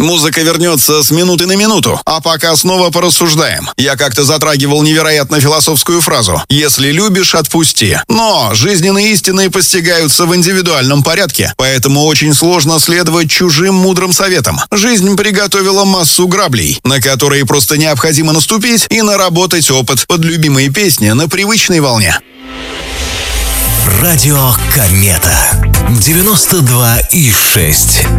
Музыка вернется с минуты на минуту, а пока снова порассуждаем. Я как-то затрагивал невероятно философскую фразу «Если любишь, отпусти». Но жизненные истины постигаются в индивидуальном порядке, поэтому очень сложно следовать чужим мудрым советам. Жизнь приготовила массу граблей, на которые просто необходимо наступить и наработать опыт под любимые песни на привычной волне. Радио Комета 92,6.